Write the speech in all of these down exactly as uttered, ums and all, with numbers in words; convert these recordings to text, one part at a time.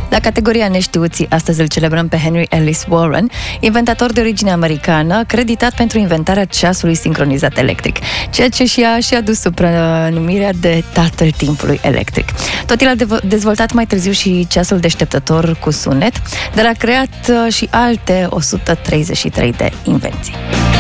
La categoria neștiuții, astăzi îl celebrăm pe Henry Ellis Warren, inventator de origine americană, creditat pentru inventarea ceasului sincronizat electric, ceea ce și-a și adus supranumirea de tatăl timpului electric. Tot el a dezvoltat mai târziu și ceasul deșteptător cu sunet, dar a creat și alte o sută treizeci și trei de invenții.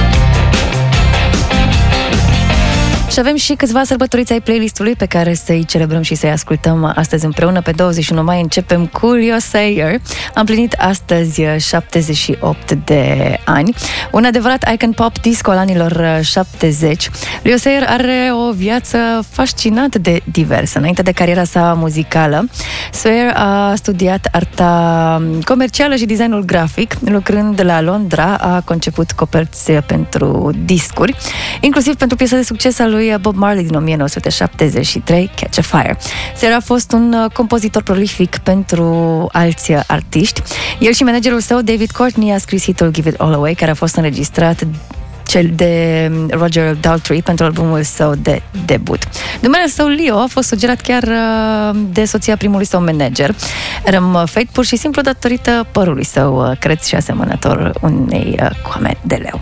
Și avem și câțiva sărbătoriți ai playlistului pe care să-i celebrăm și să-i ascultăm astăzi împreună. Pe douăzeci și unu mai începem cu Leo Sayer. Am plinit astăzi șaptezeci și opt de ani. Un adevărat icon pop disco al anilor șaptezeci. Leo Sayer are o viață fascinant de diversă. Înainte de cariera sa muzicală, Sayer a studiat arta comercială și designul grafic. Lucrând la Londra, a conceput coperți pentru discuri, inclusiv pentru piesa de succes al lui Bob Marley din o mie nouă sute șaptezeci și trei, Catch a Fire. Sayer a fost un compozitor prolific pentru alți artiști. El și managerul său, David Courtney, a scris hitul Give It All Away, care a fost înregistrat cel de Roger Daltrey pentru albumul său de debut. Numele său, Leo, a fost sugerat chiar de soția primului său manager, Adam Fate, pur și simplu datorită părului său creț și asemănător unei coame de leu.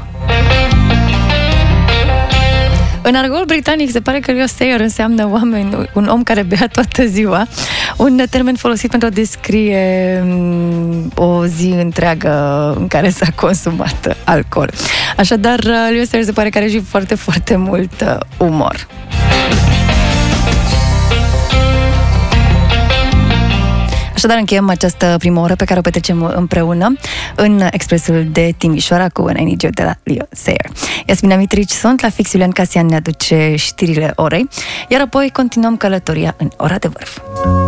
În argol britanic se pare că Leo Sayer înseamnă oameni, un om care bea toată ziua, un termen folosit pentru a descrie o zi întreagă în care s-a consumat alcool. Așadar, Leo Sayer se pare că are și foarte, foarte mult umor. Așadar, încheiem această primă oră pe care o petrecem împreună în Expresul de Timișoara cu When I Need You de la Leo Sayer. Iasmina Mitrici sunt, la fix Iulian Casian ne aduce știrile orei, iar apoi continuăm călătoria în ora de vârf.